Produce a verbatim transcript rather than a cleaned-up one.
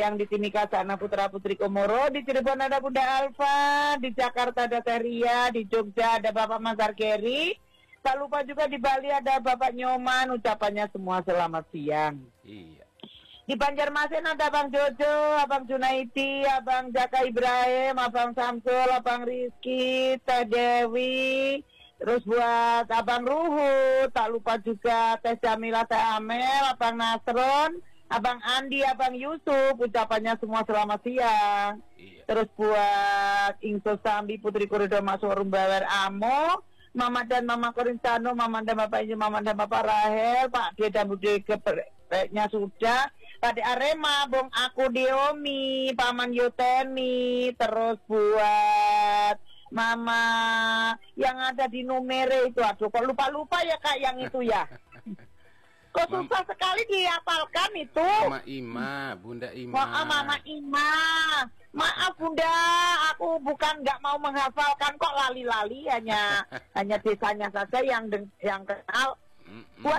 yang di Timika sana Putra Putri Komoro, di Cirebon ada Bunda Alfa, di Jakarta ada Teria, di Jogja ada Bapak Mazhar Geri. Tak lupa juga di Bali ada Bapak Nyoman, ucapannya semua selamat siang. Iya. Di Banjarmasin ada Abang Jojo, Abang Junaidi, Abang Jaka Ibrahim, Abang Samsul, Abang Rizky, Teh Dewi. Terus buat Abang Ruhut, tak lupa juga Teh Jamila, Teh Amel, Abang Nasron, Abang Andi, Abang Yusuf, ucapannya semua selamat siang. Iya. Terus buat Ingso Sambi, Putri Kurido Masuk Rumbawer Amo, Mama dan Mama Korinsano, Mama dan Bapak Ibu, Mama dan Bapak Rahel, Pak D dan Budi kepernya sudah, Pak D Arema, Bung Aku Diomi, Paman Yuteni, terus buat Mama yang ada di Numere itu, aduh kok lupa-lupa ya Kak yang itu ya. Kok susah Mam sekali dihafalkan itu. Mama Ima, Bunda Ima. Maaf Mama Ima. Maaf Bunda, aku bukan nggak mau menghafalkan kok lali-lali, hanya hanya desanya saja yang yang kenal. Mm -mm. Buat